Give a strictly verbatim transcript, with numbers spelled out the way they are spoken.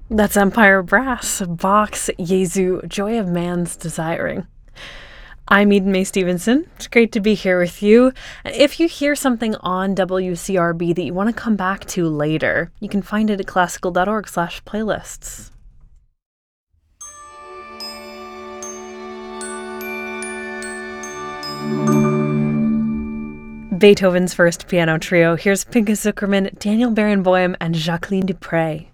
That's Empire Brass, Bach's Jesu, Joy of Man's Desiring. I'm Eden May Stevenson. It's great to be here with you. And if you hear something on W C R B that you want to come back to later, you can find it at classical.org slash playlists. Beethoven's First Piano Trio. Here's Pinchas Zukerman, Daniel Barenboim, and Jacqueline Dupre.